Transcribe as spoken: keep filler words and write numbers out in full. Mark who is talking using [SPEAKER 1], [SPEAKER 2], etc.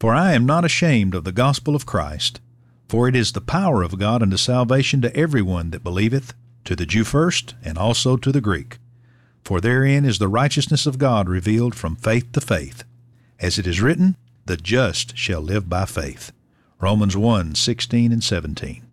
[SPEAKER 1] For I am not ashamed of the gospel of Christ, for it is the power of God unto salvation to every one that believeth, to the Jew first, and also to the Greek. For therein is the righteousness of God revealed from faith to faith. As it is written, the just shall live by faith. Romans one, sixteen and seventeen.